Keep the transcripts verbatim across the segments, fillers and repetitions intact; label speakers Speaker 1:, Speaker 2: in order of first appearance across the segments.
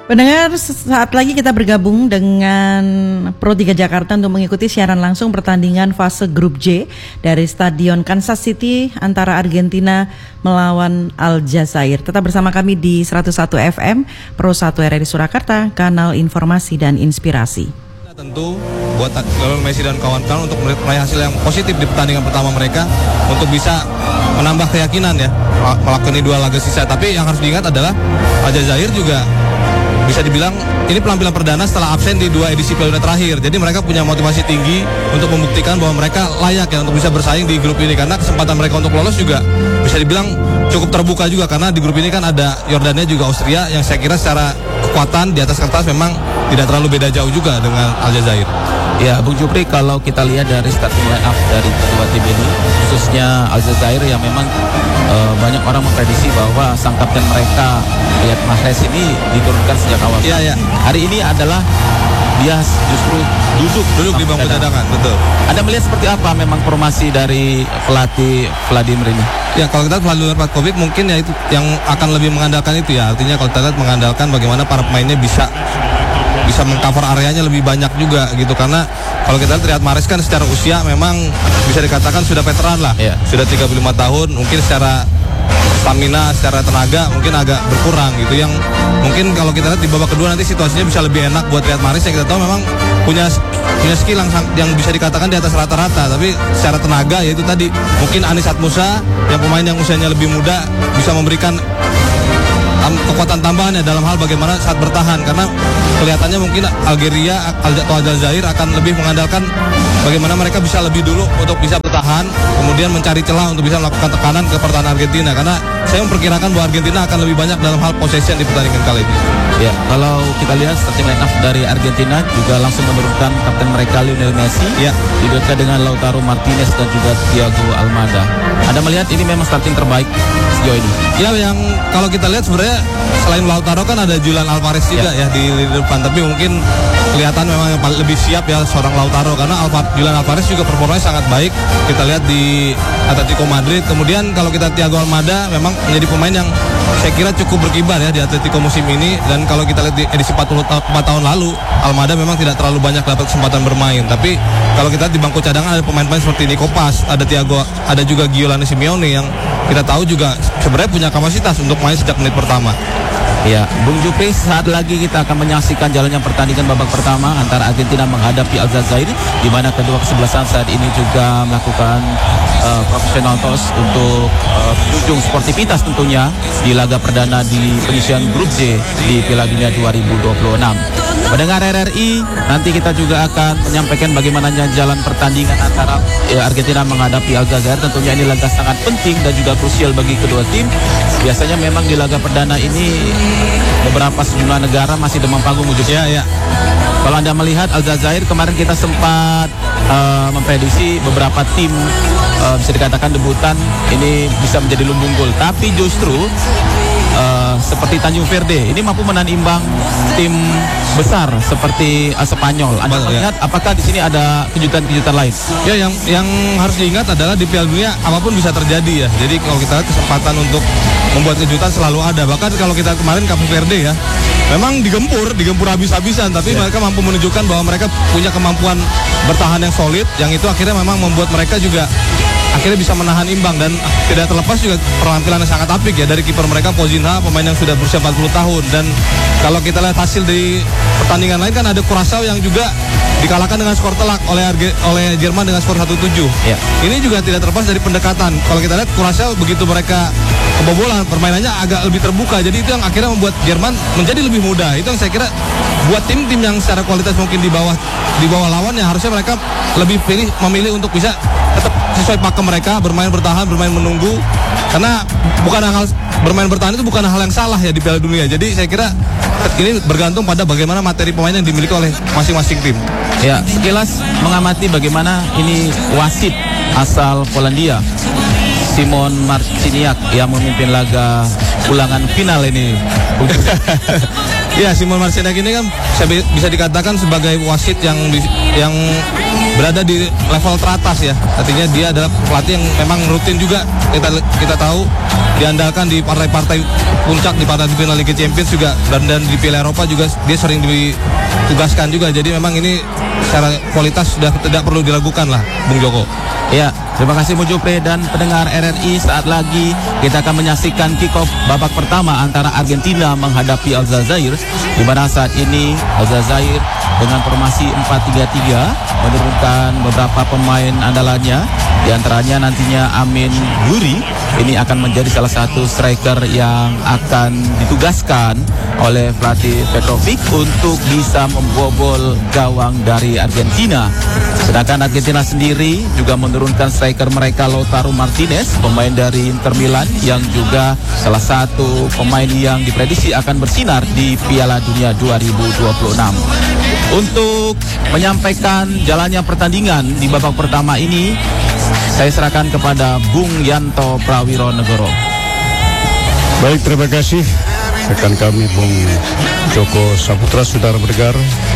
Speaker 1: Pendengar, saat lagi kita bergabung dengan Pro tiga Jakarta untuk mengikuti siaran langsung pertandingan fase grup J dari Stadion Kansas City antara Argentina melawan Aljazair. Tetap bersama kami di seratus satu F M Pro satu R R I Surakarta, kanal informasi dan inspirasi.
Speaker 2: Tentu buat Lionel Messi dan kawan-kawan untuk meraih hasil yang positif di pertandingan pertama mereka untuk bisa menambah keyakinan ya melakoni dua laga sisa. Tapi yang harus diingat adalah Aljazair juga bisa dibilang ini penampilan perdana setelah absen di dua edisi Piala Dunia terakhir. Jadi mereka punya motivasi tinggi untuk membuktikan bahwa mereka layak ya untuk bisa bersaing di grup ini, karena kesempatan mereka untuk lolos juga bisa dibilang cukup terbuka juga, karena di grup ini kan ada Yordania juga Austria yang saya kira secara kekuatan di atas kertas memang tidak terlalu beda jauh juga dengan Aljazair.
Speaker 3: Ya, Bung Jupri, kalau kita lihat dari starting line up dari kedua tim ini, khususnya Aljazair yang memang e, banyak orang memprediksi bahwa sang kapten mereka, Riyad Mahrez ini diturunkan sejak awal.
Speaker 2: Iya, iya.
Speaker 3: Hari ini adalah dia justru duduk
Speaker 2: duduk di bangku cadangan, betul.
Speaker 3: Anda melihat seperti apa memang formasi dari pelatih Vladimir ini?
Speaker 2: Ya, kalau kita Vladimir Petkovic mungkin ya itu yang akan lebih mengandalkan itu ya. Artinya kalau kita lihat mengandalkan bagaimana para pemainnya bisa bisa mengcover areanya lebih banyak juga gitu, karena kalau kita lihat Riyad Mahrez kan secara usia memang bisa dikatakan sudah veteran lah, yeah. Sudah tiga puluh lima tahun, mungkin secara stamina, secara tenaga mungkin agak berkurang gitu, yang mungkin kalau kita lihat di babak kedua nanti situasinya bisa lebih enak buat Riyad Mahrez yang kita tahu memang punya punya skill yang, yang bisa dikatakan di atas rata-rata, tapi secara tenaga yaitu tadi mungkin Anis Atmusa yang pemain yang usianya lebih muda bisa memberikan kekuatan tambahan ya dalam hal bagaimana saat bertahan, karena kelihatannya mungkin Algeria atau Aljazair akan lebih mengandalkan bagaimana mereka bisa lebih dulu untuk bisa bertahan, kemudian mencari celah untuk bisa melakukan tekanan ke pertahanan Argentina, karena saya memperkirakan bahwa Argentina akan lebih banyak dalam hal possession di pertandingan kali ini.
Speaker 3: Ya, kalau kita lihat starting line up dari Argentina juga langsung menurunkan kapten mereka Lionel Messi, ya, diduetkan dengan Lautaro Martinez dan juga Thiago Almada. Anda melihat ini memang starting terbaik sejauh ini?
Speaker 2: Ya, yang kalau kita lihat sebenarnya selain Lautaro kan ada Julian Alvarez juga ya, ya di, di depan, tapi mungkin kelihatan memang yang paling lebih siap ya seorang Lautaro, karena Alva, Julian Alvarez juga performanya sangat baik kita lihat di Atletico Madrid. Kemudian kalau kita Thiago Almada memang menjadi pemain yang saya kira cukup berkibar ya di Atletico musim ini, dan kalau kita lihat di edisi empat puluh empat tahun lalu Almada memang tidak terlalu banyak dapat kesempatan bermain, tapi kalau kita di bangku cadangan ada pemain-pemain seperti Nico Paz, ada Thiago, ada juga Giovanni Simeone yang kita tahu juga sebenarnya punya kapasitas untuk main sejak menit pertama.
Speaker 3: Ya, Bung Jupri, saat lagi kita akan menyaksikan jalannya pertandingan babak pertama antara Argentina menghadapi Aljazair, di mana kedua kesebelasan saat ini juga melakukan uh, profesional toss untuk uh, menunjung sportivitas tentunya di laga perdana di penyisian grup J di Piala Dunia dua ribu dua puluh enam. Pendengar R R I, nanti kita juga akan menyampaikan bagaimana jalan pertandingan antara ya, Argentina menghadapi Aljazair. Tentunya ini laga sangat penting dan juga krusial bagi kedua tim. Biasanya memang di laga perdana ini beberapa sejumlah negara masih demam panggung wujud.
Speaker 2: Ya, ya.
Speaker 3: Kalau Anda melihat Aljazair kemarin kita sempat uh, memprediksi beberapa tim uh, bisa dikatakan debutan ini bisa menjadi lumbung gol, tapi justru uh, seperti Tanjung Verde ini mampu menahan imbang tim besar seperti uh, Spanyol. Anda melihat ya, apakah di sini ada kejutan-kejutan lain?
Speaker 2: Ya, yang yang harus diingat adalah di Piala Dunia apapun bisa terjadi ya. Jadi kalau kita lihat kesempatan untuk membuat kejutan selalu ada. Bahkan kalau kita kemarin Cape Verde ya, memang digempur, digempur habis-habisan, tapi yeah, mereka mampu menunjukkan bahwa mereka punya kemampuan bertahan yang solid, yang itu akhirnya memang membuat mereka juga akhirnya bisa menahan imbang, dan tidak terlepas juga penampilan yang sangat apik ya dari kiper mereka Pozinha, pemain yang sudah berusia empat puluh tahun. Dan kalau kita lihat hasil di pertandingan lain kan ada Curaçao yang juga dikalahkan dengan skor telak oleh oleh Jerman dengan skor satu tujuh. Yeah. Ini juga tidak terlepas dari pendekatan. Kalau kita lihat Curaçao begitu mereka kebobolan, permainannya agak lebih terbuka. Jadi itu yang akhirnya membuat Jerman menjadi lebih mudah. Itu yang saya kira buat tim-tim yang secara kualitas mungkin di bawah di bawah lawannya, harusnya mereka lebih pilih memilih untuk bisa tetap sesuai pakem mereka, bermain bertahan, bermain menunggu. Karena bukan hal bermain bertahan itu bukan hal yang salah ya di Piala Dunia. Jadi saya kira ini bergantung pada bagaimana materi pemain yang dimiliki oleh masing-masing tim.
Speaker 3: Ya, sekilas mengamati bagaimana ini wasit asal Polandia Simon Marciniak yang memimpin laga ulangan final ini.
Speaker 2: Ya, Simon Marciniak ini kan bisa dikatakan sebagai wasit yang yang berada di level teratas ya. Artinya dia adalah pelatih yang memang rutin juga, kita kita tahu diandalkan di partai-partai puncak, di partai final Liga Champions juga, dan dan di Piala Eropa juga dia sering ditugaskan juga. Jadi memang ini secara kualitas sudah tidak perlu diragukan lah, Bung Joko.
Speaker 3: Ya, terima kasih Bung Jupri dan pendengar R R I. Saat lagi kita akan menyaksikan kick-off babak pertama antara Argentina menghadapi Aljazair, di mana saat ini Aljazair dengan formasi empat tiga tiga menurunkan beberapa pemain andalannya. Di antaranya nantinya Amin Guri ini akan menjadi salah satu striker yang akan ditugaskan oleh pelatih Petrovic untuk bisa membobol gawang dari Argentina. Sedangkan Argentina sendiri juga menurunkan striker mereka Lautaro Martinez, pemain dari Inter Milan yang juga salah satu pemain yang diprediksi akan bersinar di Piala Dunia dua ribu dua puluh enam. Untuk menyampaikan jalannya pertandingan di babak pertama ini, saya serahkan kepada Bung Yanto Prawironegoro.
Speaker 4: Baik, terima kasih rekan kami Bung Joko Saputra. Saudara pendengar,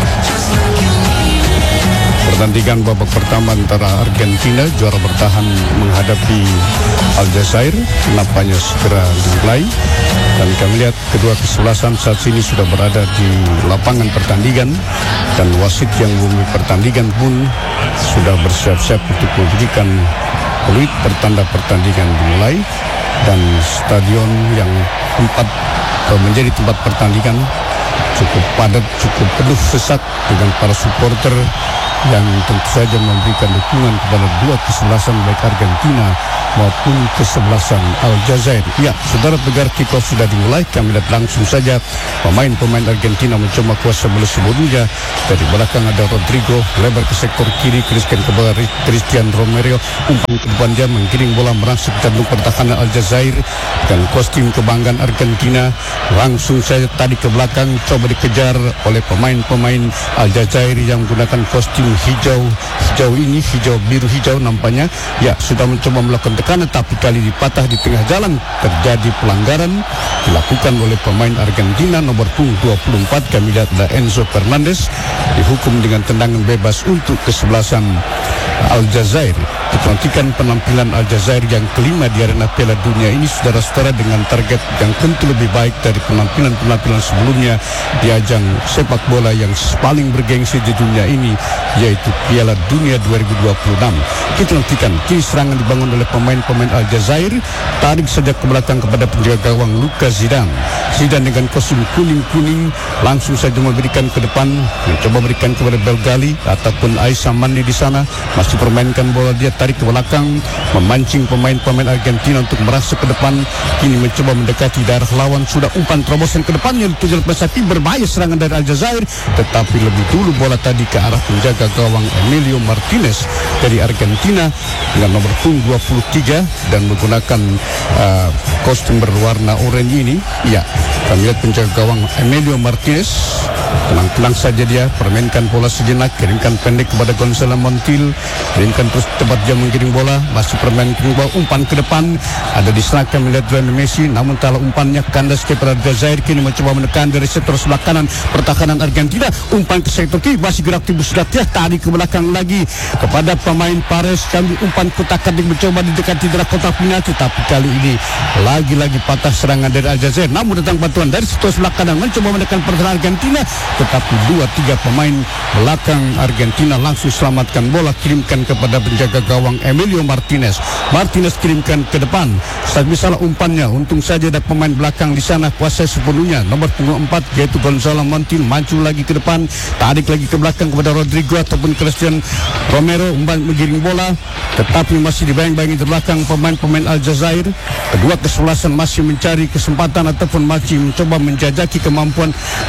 Speaker 4: pertandingan babak pertama antara Argentina juara bertahan menghadapi Aljazair nampaknya segera dimulai, dan kami lihat kedua kesebelasan saat ini sudah berada di lapangan pertandingan, dan wasit yang memimpin pertandingan pun sudah bersiap-siap untuk memberikan peluit pertanda pertandingan dimulai. Dan stadion yang tempat menjadi tempat pertandingan cukup padat, cukup penuh sesak dengan para supporter yang tentu saja memberikan dukungan kepada dua kesebelasan baik Argentina maupun kesebelasan Aljazair. Ya, saudara pendengar, kick-off sudah dimulai. Kami lihat langsung saja pemain-pemain Argentina mencoba kuasa bola sebelumnya. Dari belakang ada Rodrigo, lebar ke sektor kiri, Christian ke bawah, Christian Romero, umpan ke depan dia menggiring bola merangsek jantung pertahanan Aljazair, dan kostum kebanggaan Argentina langsung saja tadi ke belakang coba dikejar oleh pemain-pemain Aljazair yang menggunakan kostum hijau hijau ini hijau biru hijau nampaknya. Ya, sudah mencoba melakukan tekanan tapi kali dipatah di tengah jalan. Terjadi pelanggaran dilakukan oleh pemain Argentina nomor punggung dua puluh empat. Kami lihat ada Enzo Fernandez dihukum dengan tendangan bebas untuk kesebelasan Aljazair. Diperhatikan penampilan Aljazair yang kelima di arena Piala Dunia ini, saudara-saudara, dengan target yang tentu lebih baik dari penampilan-penampilan sebelumnya di ajang sepak bola yang paling bergengsi di dunia ini, yaitu Piala Dunia dua ribu dua puluh enam. Kita nantikan kini serangan dibangun oleh pemain-pemain Aljazair, tarik saja ke belakang kepada penjaga gawang Lucas Zidane. Zidane dengan kostum kuning-kuning langsung saja memberikan ke depan, mencoba berikan kepada Belgali ataupun Aisha Mandi di sana, masih permainkan bola, dia tarik ke belakang, memancing pemain-pemain Argentina untuk merasa ke depan. Kini mencoba mendekati daerah lawan, sudah umpan terobosan ke depannya dituju oleh Sapi, berbahaya serangan dari Aljazair, tetapi lebih dulu bola tadi ke arah penjaga gawang Emilio Martinez dari Argentina dengan nomor punggung dua puluh tiga dan menggunakan uh, kostum berwarna oranye ini. Ya, kami lihat penjaga gawang Emilio Martinez tenang-tenang saja dia permainkan bola sejenak, kirimkan pendek kepada Gonzalo Montiel, kirimkan terus tempat dia menggiring bola, masih permainkan bola, umpan ke depan, ada diserahkan melihat Lionel Messi, namun talah umpannya kandas kepada Aljazair. Kini mencoba menekan dari sektor sebelah kanan pertahanan Argentina, umpan ke sektor kiri, masih gerak tibu sudah tiah, tarik ke belakang lagi kepada pemain Pares, kami umpan kotak adik mencoba didekati dari kotak penalti, tapi kali ini lagi-lagi patah serangan dari Aljazair, namun datang bantuan dari sektor sebelah kanan mencoba menekan pertahanan Argentina, tetapi dua tiga pemain belakang Argentina langsung selamatkan bola, kirimkan kepada penjaga gawang Emilio Martinez. Martinez kirimkan ke depan, saat misalnya umpannya, untung saja ada pemain belakang di sana kuasai sepenuhnya, nomor punggung empat yaitu Gonzalo Montiel maju lagi ke depan, tarik lagi ke belakang kepada Rodrigo ataupun Christian Romero, umpan menggiring bola, tetapi masih dibayang-bayangi di belakang pemain-pemain Aljazair. Kedua kesebelasan masih mencari kesempatan ataupun masih mencoba menjajaki kemampuan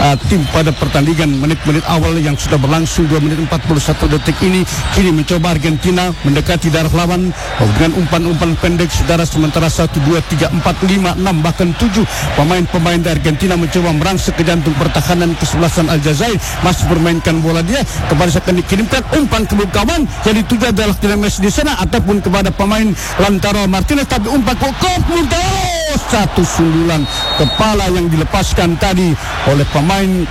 Speaker 4: uh, tim pada pertandingan menit-menit awal yang sudah berlangsung dua menit empat puluh satu detik ini. Kini mencoba Argentina mendekati darah lawan dengan umpan-umpan pendek saudara, sementara satu, dua, tiga, empat, lima, enam bahkan tujuh pemain-pemain dari Argentina mencoba merangsek ke jantung pertahanan kesebelasan Aljazair, masih bermainkan bola dia kepada akan dikirimkan umpan ke kawan yang dituju adalah Lionel Messi di sana ataupun kepada pemain Lautaro Martinez, tapi umpan ke Mundo, satu sundulan kepala yang dilepaskan tadi oleh pemain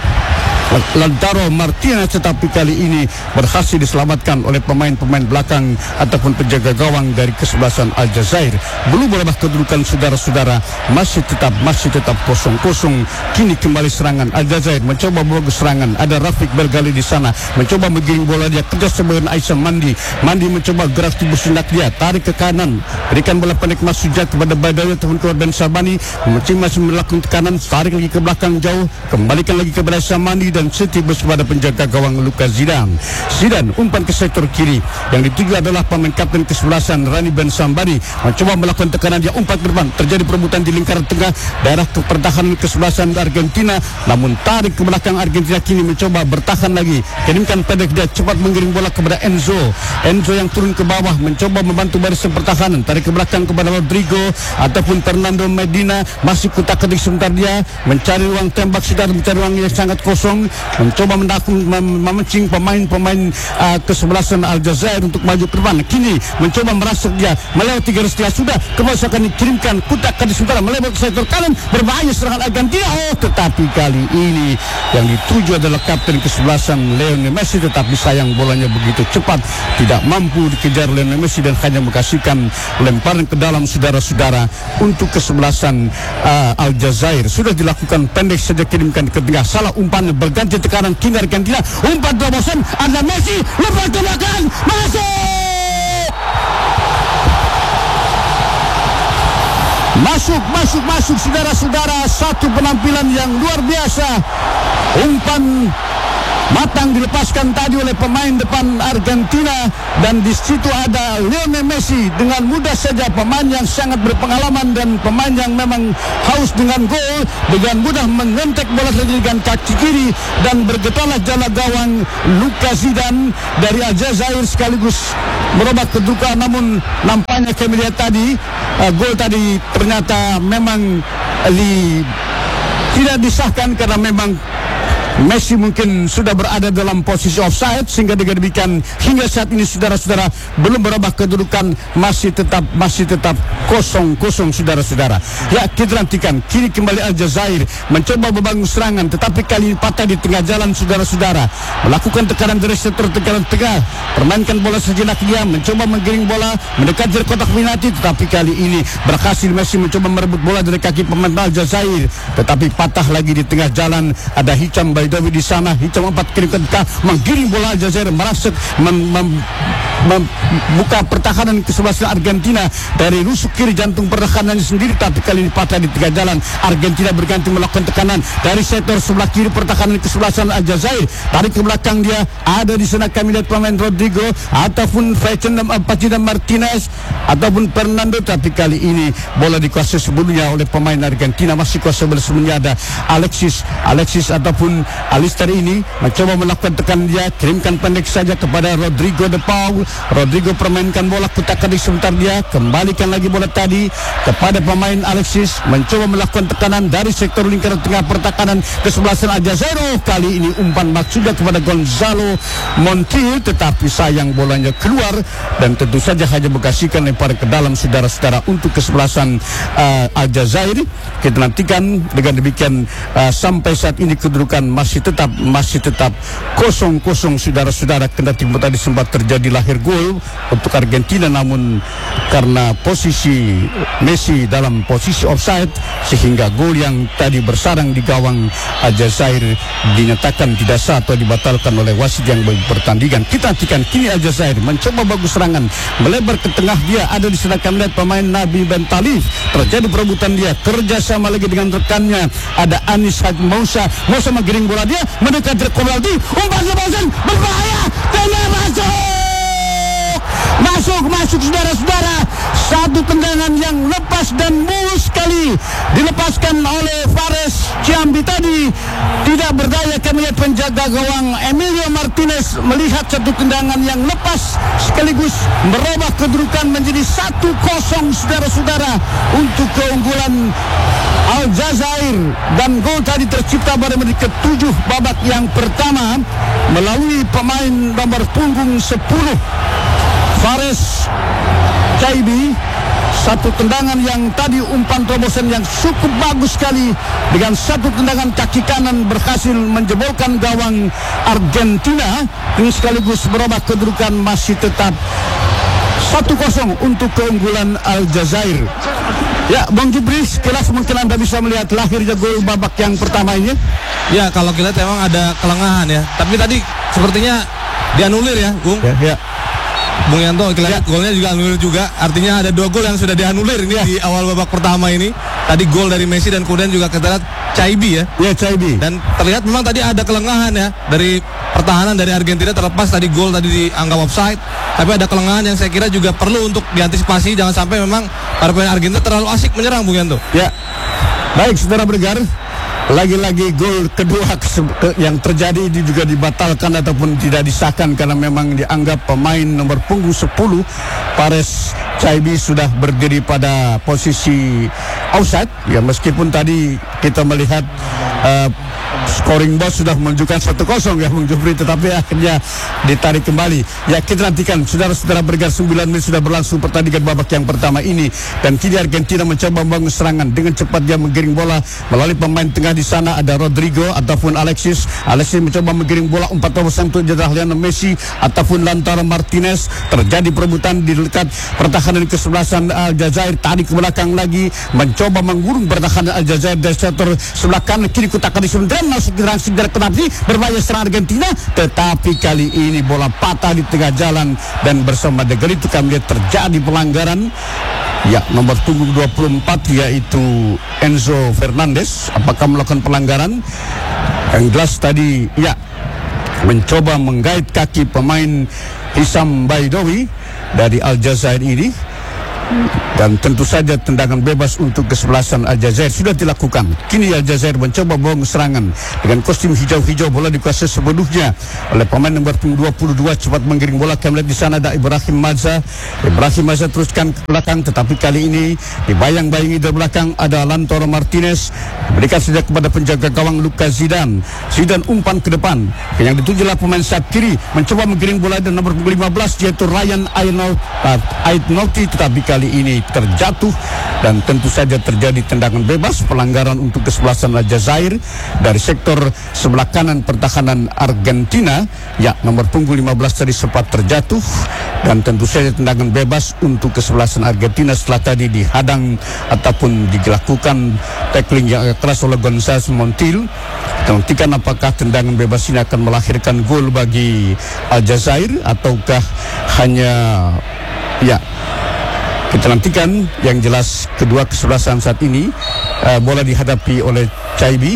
Speaker 4: Lautaro Martinez, tetapi kali ini berhasil diselamatkan oleh pemain-pemain belakang ataupun penjaga gawang dari kesebelasan Aljazair. Belum berubah kedudukan saudara-saudara, masih tetap masih tetap kosong-kosong. Kini kembali serangan Aljazair, mencoba membawa serangan. Ada Rafiq Belgali di sana, mencoba menggiring bola dia kerja dengan Aisyah Mandi. Mandi mencoba gerak tubuh sendak dia, tarik ke kanan, berikan bola pendek Masujat kepada Badawi ataupun kepada Ben Sabani. Masih melakukan tekanan, tarik lagi ke belakang jauh, kembalikan lagi kepada Aisyah Mandi dan setibus pada penjaga gawang Lucas Zidane. Zidane umpan ke sektor kiri, yang dituju adalah pemain kapten kesebelasan Rani Ben Sambani, mencoba melakukan tekanan, dia umpan ke depan, terjadi perebutan di lingkaran tengah daerah pertahanan kesebelasan Argentina, namun tarik ke belakang Argentina kini mencoba bertahan lagi, kirimkan pendek, dia cepat mengirim bola kepada Enzo. Enzo yang turun ke bawah mencoba membantu barisan pertahanan, tarik ke belakang kepada Rodrigo ataupun Fernando Medina, masih kutak-ketik sebentar, dia mencari ruang tembak, sudah mencari ruang yang sangat kosong, mencoba mendakung mem memancing pemain-pemain uh, kesebelasan Aljazair untuk maju ke depan. Kini mencoba merasuk dia melewati garis dia, sudah kembali akan dikirimkan kutak ke sementara melewati sektor kanan, berbahaya serangan Argentina. Oh, tetapi kali ini yang dituju adalah kapten kesebelasan Lionel Messi, tetapi sayang bolanya begitu cepat, tidak mampu dikejar Lionel Messi dan hanya mengkasihkan lemparan ke dalam saudara-saudara untuk kesebelasan uh, Aljazair. Sudah dilakukan pendek saja, kirimkan ke tengah, salah umpan berganti tekanan kini Argentina, umpan terobosan ada Messi, lepas ke belakang, masuk masuk masuk masuk saudara-saudara, satu penampilan yang luar biasa, umpan matang dilepaskan tadi oleh pemain depan Argentina, dan di situ ada Lionel Messi dengan mudah saja, pemain yang sangat berpengalaman dan pemain yang memang haus dengan gol, dengan mudah mengentek bola dengan kaki kiri dan bergetalah jala gawang Lucas Zidane dari Aljazair sekaligus merubah kedudukan. Namun nampaknya kami lihat tadi uh, gol tadi ternyata memang li, tidak disahkan karena memang Messi mungkin sudah berada dalam posisi offside, sehingga dengan demikian hingga saat ini saudara-saudara belum berubah kedudukan, masih tetap masih tetap kosong-kosong saudara-saudara. Ya, kita nantikan kini kembali Aljazair mencoba membangun serangan, tetapi kali ini patah di tengah jalan saudara-saudara, melakukan tekanan dari sektor tekanan tengah, permainkan bola sejenak, dia mencoba menggiring bola mendekat dari kotak penalti, tetapi kali ini berhasil Messi mencoba merebut bola dari kaki pemain Aljazair, tetapi patah lagi di tengah jalan. Ada Hicham Baidowi di sana, Hicham empat kali ketika menggiring bola Aljazair merasuk mem, mem, membuka pertahanan kesebelasan Argentina dari rusuk kiri jantung pertahanannya sendiri, tapi kali ini patah di tengah jalan. Argentina berganti melakukan tekanan dari sektor sebelah kiri pertahanan kesebelasan Aljazair, tarik ke belakang, dia ada di sana kami lihat pemain Rodrigo ataupun Fernando Martinez ataupun Fernando, tapi kali ini bola dikuasai sebelumnya oleh pemain Argentina, masih kuasa bola sebelumnya ada Alexis Alexis ataupun Alistair ini mencoba melakukan tekanan, dia kirimkan pendek saja kepada Rodrigo de Paul. Rodrigo permainkan bola kutak-katik sebentar, dia kembalikan lagi bola tadi kepada pemain Alexis, mencoba melakukan tekanan dari sektor lingkaran tengah pertahanan kesebelasan Aljazair. Kali ini umpan maksudnya kepada Gonzalo Montiel, tetapi sayang bolanya keluar dan tentu saja hanya mengkasihkan lemparan ke dalam saudara-saudara untuk kesebelasan uh, Aljazair. Kita nantikan dengan demikian uh, sampai saat ini kedudukan masih tetap masih tetap kosong-kosong saudara-saudara. Kendati tadi sempat terjadi lahir gol untuk Argentina, namun karena posisi Messi dalam posisi offside sehingga gol yang tadi bersarang di gawang Aljazair dinyatakan tidak sah atau dibatalkan oleh wasit yang berpertandingan. Kita nantikan kini Aljazair mencoba bagus serangan melebar ke tengah, dia ada di sana kami lihat pemain Nabi Ben Talib, terjadi perebutan, dia kerjasama lagi dengan rekannya ada Anis Haji Moussa. Moussa menggiring bola, dia mendekat dari Kobaldi, umpan lepasan berbahaya, tengah masuk masuk masuk saudara-saudara, satu tendangan yang lepas dan mulus sekali dilepaskan oleh Fares Ciambi tadi tidak berdaya kami lihat penjaga gawang Emilio Martinez melihat satu tendangan yang lepas sekaligus merubah kedudukan menjadi satu kosong saudara-saudara untuk keunggulan Aljazair, dan gol tadi tercipta pada menit ketujuh babak yang pertama melalui pemain nomor punggung sepuluh Fares Chaibi. Satu tendangan yang tadi umpan terobosan yang cukup bagus sekali, dengan satu tendangan kaki kanan berhasil menjebolkan gawang Argentina dan sekaligus berubah kedudukan masih tetap satu kosong untuk keunggulan Aljazair. Ya, Bang Jupri, sekilas mungkin Anda bisa melihat lahirnya gol babak yang pertama ini.
Speaker 2: Ya, kalau kita lihat memang ada kelengahan ya. Tapi tadi sepertinya dianulir ya, Bung.
Speaker 4: Ya, ya.
Speaker 2: Bung Yanto, kita lihat golnya juga anulir juga. Artinya ada dua gol yang sudah dianulir ini ya. Di awal babak pertama ini. Tadi gol dari Messi dan kemudian juga kita lihat Chaibi ya.
Speaker 4: Ya, Chaibi.
Speaker 2: Dan terlihat memang tadi ada kelengahan ya dari pertahanan dari Argentina, terlepas tadi gol tadi dianggap offside. Tapi ada kelengahan yang saya kira juga perlu untuk diantisipasi. Jangan sampai memang para pemain Argentina terlalu asik menyerang, Bung Yanto.
Speaker 4: Ya. Baik, saudara pendengar. Lagi-lagi gol kedua yang terjadi ini juga dibatalkan ataupun tidak disahkan karena memang dianggap pemain nomor punggung sepuluh Fares Chaibi sudah berdiri pada posisi offside. Ya, meskipun tadi kita melihat uh, scoring box sudah menunjukkan satu kosong ya Bung Jupri, tetapi akhirnya ditarik kembali. Ya, kita nantikan saudara-saudara bergar sembilan menit sudah berlangsung pertandingan babak yang pertama ini, dan kini Argentina mencoba membangun serangan dengan cepat. Dia menggiring bola melalui pemain tengah. Di sana ada Rodrigo ataupun Alexis. Alexis mencoba menggiring bola umpan terobosan untuk Lionel Messi ataupun Lautaro Martinez. Terjadi perebutan di dekat pertahanan kesebelasan Aljazair. Tadi ke belakang lagi mencoba mengurung pertahanan Aljazair dari sektor sebelah kanan. Kini kutakan di sebentar masuk ke segera kenapa berbahaya serang Argentina, tetapi kali ini bola patah di tengah jalan dan bersama dengan itu kami lihat terjadi pelanggaran. Ya, nomor punggung dua puluh empat yaitu Enzo Fernandez. Apakah melakukan pelanggaran? Yang jelas tadi ya mencoba menggait kaki pemain Hisam Baidowi dari Aljazair ini. Dan tentu saja tendangan bebas untuk kesebelasan Aljazair sudah dilakukan. Kini Aljazair mencoba membangun serangan dengan kostum hijau-hijau. Bola dikuasai sepenuhnya oleh pemain nomor dua puluh dua, cepat menggiring bola. Kami lihat di sana ada Ibrahim Maza. Ibrahim Maza teruskan ke belakang, tetapi kali ini dibayang-bayangi dari belakang ada Lautaro Martinez. Berikan saja kepada penjaga gawang Lucas Zidane. Zidane umpan ke depan. Yang ditujulah pemain sayap kiri mencoba menggiring bola dan nomor lima belas yaitu Ryan Aitnoti, tetapi kali ini terjatuh dan tentu saja terjadi tendangan bebas, pelanggaran untuk kesebelasan Aljazair dari sektor sebelah kanan pertahanan Argentina. Ya, nomor punggung lima belas tadi sempat terjatuh dan tentu saja tendangan bebas untuk kesebelasan Argentina setelah tadi dihadang ataupun dilakukan tackling yang keras oleh González Montiel. Nantikan apakah tendangan bebas ini akan melahirkan gol bagi Aljazair ataukah hanya ya kita nantikan. Yang jelas kedua kesebelasan saat ini uh, bola dihadapi oleh Chaibi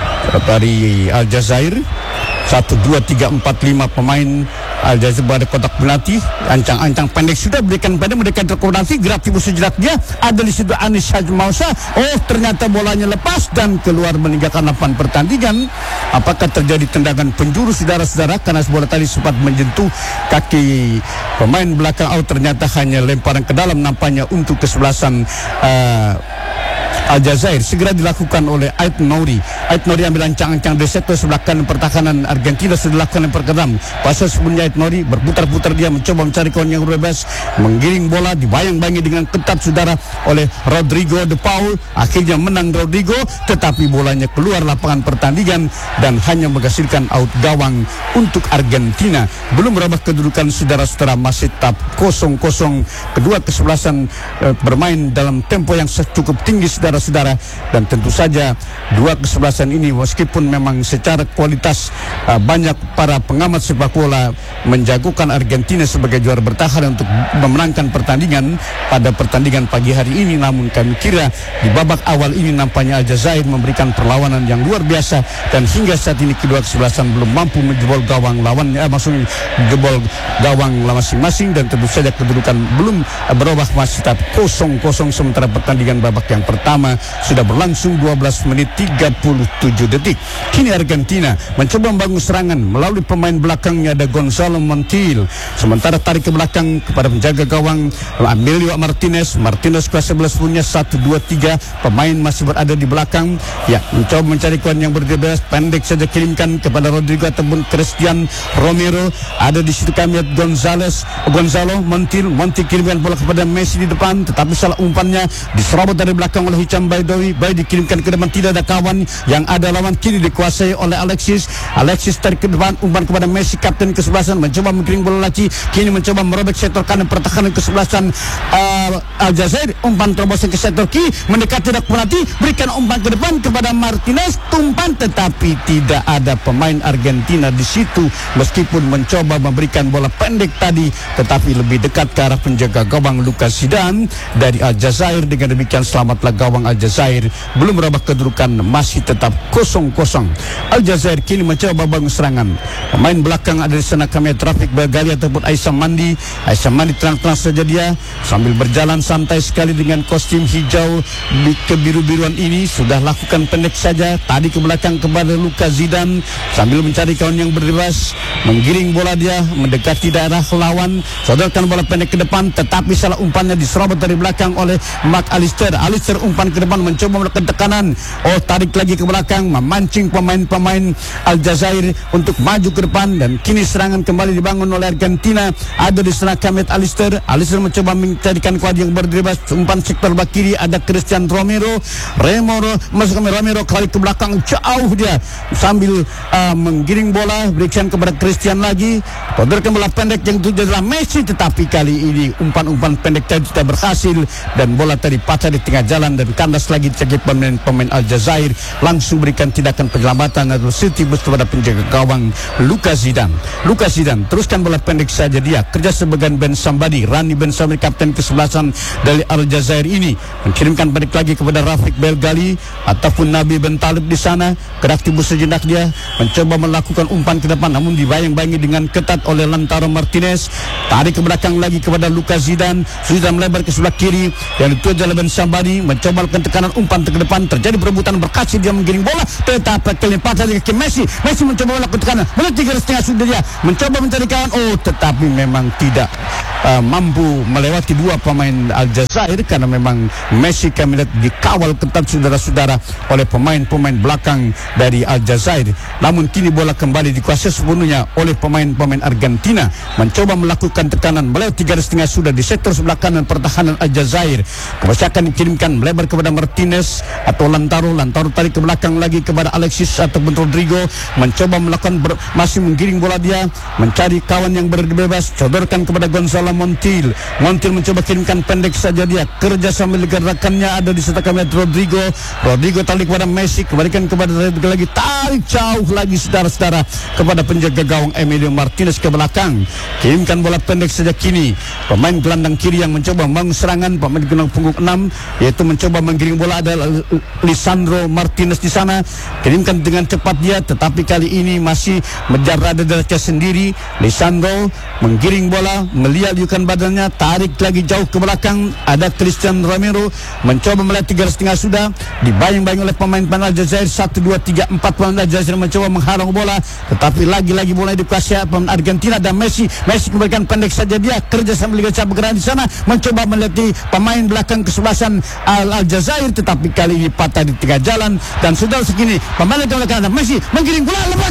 Speaker 4: dari Aljazair. Satu, dua, tiga, empat, lima pemain Aljazair pada kotak penalti. Ancang-ancang pendek sudah berikan pada mereka terkoordinasi. Gerak tibu sejenak dia ada di situ Anis Hajmausa. Oh, ternyata bolanya lepas dan keluar meninggalkan lapangan pertandingan. Apakah terjadi tendangan penjuru saudara-saudara karena bola tadi sempat menyentuh kaki pemain belakang? Oh, ternyata hanya lemparan ke dalam nampaknya untuk kesebelasan uh, Aljazair. Segera dilakukan oleh Ait Nouri. Ait Nouri ambil ancang-ancang dari sektor sebelah kanan pertahanan Argentina, sudah dilakukan lempar ke dalam. Pasal sebelumnya Ait Nouri berputar-putar, dia mencoba mencari kawan yang bebas, menggiring bola dibayang-bayangi dengan ketat saudara oleh Rodrigo de Paul. Akhirnya menang Rodrigo, tetapi bolanya keluar lapangan pertandingan dan hanya menghasilkan out gawang untuk Argentina. Belum berubah kedudukan saudara-saudara, masih tetap kosong kosong. Kedua kesebelasan eh, bermain dalam tempo yang cukup tinggi saudara-saudara, dan tentu saja dua kesebelasan ini meskipun memang secara kualitas uh, banyak para pengamat sepak bola menjagokan Argentina sebagai juara bertahan untuk memenangkan pertandingan pada pertandingan pagi hari ini, namun kami kira di babak awal ini nampaknya Aljazair memberikan perlawanan yang luar biasa dan hingga saat ini kedua kesebelasan belum mampu menjebol gawang lawannya, eh, maksudnya jebol gawang masing-masing, dan tentu saja kedudukan belum uh, berubah, masih tetap kosong kosong sementara pertandingan babak yang pertama pertama sudah berlangsung dua belas menit tiga puluh tujuh detik. Kini Argentina mencoba membangun serangan melalui pemain belakangnya ada Gonzalo Montiel. Sementara tarik ke belakang kepada penjaga gawang Emilio Martinez. Martinez kelas sebelas punya satu dua tiga. Pemain masih berada di belakang. Ya, mencoba mencari kawan yang berdebas. Pendek saja kirimkan kepada Rodrigo ataupun Christian Romero. Ada di situ kami lihat Gonzales, Gonzalo Montiel. Montiel kirimkan bola kepada Messi di depan, tetapi salah umpannya diserobot dari belakang oleh Hicham Baidowi. Baik dikirimkan ke depan, tidak ada kawan yang ada lawan, kini dikuasai oleh Alexis. Alexis tarik ke depan, umpan kepada Messi, kapten kesebelasan, mencoba menggiring bola lagi, kini mencoba merobek sektor kanan pertahanan kesebelasan uh, Aljazair. Umpan terobosan ke sektor kiri, mendekati dak penalti, berikan umpan ke depan kepada Martinez, tumpan, tetapi tidak ada pemain Argentina di situ. Meskipun mencoba memberikan bola pendek tadi, tetapi lebih dekat ke arah penjaga gawang Lucas Zidane dari Aljazair. Dengan demikian selamatlah gawang Aljazair, belum merubah kedudukan, masih tetap kosong kosong. Aljazair kini mencoba bangun serangan. Pemain belakang ada di sana kami Trafik Belgali ataupun Aisyah Mandi. Aisyah Mandi terang-terang saja dia sambil berjalan santai sekali dengan kostum hijau kebiru-biruan ini. Sudah lakukan pendek saja tadi ke belakang kepada Lucas Zidane sambil mencari kawan yang bebas, menggiring bola dia mendekati daerah lawan, sodorkan bola pendek ke depan, tetapi salah umpannya diserobot dari belakang oleh Mark Alister. Alister umpan ke depan mencoba melakukan tekanan. Oh, tarik lagi ke belakang, memancing pemain-pemain Aljazair untuk maju ke depan, dan kini serangan kembali dibangun oleh Argentina. Ada di sana Kamet Alister. Alister mencoba mencarikan kuat yang berdebas, umpan sektor bak kiri ada Christian Romero. Romero masuk ke Romero, kali ke belakang jauh dia sambil uh, menggiring bola, berikan kepada Christian lagi, sodorkan bola pendek yang itu adalah Messi, tetapi kali ini umpan-umpan pendek tadi tidak berhasil dan bola tadi patah di tengah jalan dan kandas lagi dicegah pemain-pemain Aljazair. Langsung berikan tindakan penyelamatan atau city bus kepada penjaga gawang Lucas Zidane. Lucas Zidane teruskan bola pendek saja dia, kerja sebagai Ben Sambadi. Rani Ben Sambadi kapten kesebelasan dari Aljazair ini mengirimkan pendek lagi kepada Rafik Belgali ataupun Nabi Ben Talib di sana. Kreatif sejenak dia mencoba melakukan umpan ke depan, namun dibayang-bayangi dengan ketat oleh Lautaro Martinez. Tarik ke belakang lagi kepada Lucas Zidane, sudah melebar ke sebelah kiri yang itu adalah Ben Sambadi, mencoba melakukan tekanan umpan ke depan, terjadi perebutan berkasi, dia menggiring bola, tetapi kelempatan ke Messi. Messi mencoba melakukan tekanan, menit tiga setengah sudah dia mencoba mencari kawan, oh tetapi memang tidak uh, mampu melewati dua pemain Aljazair karena memang Messi kami lihat dikawal ketat saudara-saudara oleh pemain-pemain belakang dari Aljazair. Namun kini bola kembali dikuasai sepenuhnya oleh pemain-pemain Argentina, mencoba melakukan tekanan melewati tiga setengah sudah di sektor sebelah kanan pertahanan Aljazair. Kebiasaan dikirimkan melebar kepada Martinez atau Lautaro. Lautaro tarik ke belakang lagi kepada Alexis ataupun Rodrigo, mencoba melakukan ber, masih menggiring bola dia, mencari kawan yang bebas, sodorkan kepada Gonzalo Montiel. Montiel mencoba kirimkan pendek saja dia, kerja sambil gerakannya ada di sebelah kanan Rodrigo. Rodrigo tarik kepada Messi, kembalikan kepada Rodrigo lagi, tarik jauh lagi saudara-saudara kepada penjaga gawang Emilio Martinez ke belakang. Kirimkan bola pendek saja kini pemain gelandang kiri yang mencoba membangun serangan, pemain gelandang punggung enam yaitu mencoba menggiring bola ada Lisandro Martinez di sana. Kirimkan dengan cepat dia, tetapi kali ini masih menjarah derajat sendiri. Lisandro menggiring bola, melihat-lihatkan badannya, tarik lagi jauh ke belakang. Ada Christian Romero mencoba melihat tiga setengah sudah, dibayang-bayang oleh pemain-pemain Aljazair. Satu, dua, tiga, empat pemain Aljazair mencoba menghalang bola, tetapi lagi-lagi bola dikuasai pemain Argentina dan Messi. Messi kembalikan pendek saja dia, kerja sambil lihat bergerak di sana, mencoba melihat pemain belakang kesebelasan Aljazair, tetapi kali ini patah di tengah jalan dan sudah segini pemain belakang Messi menggiring bola lepas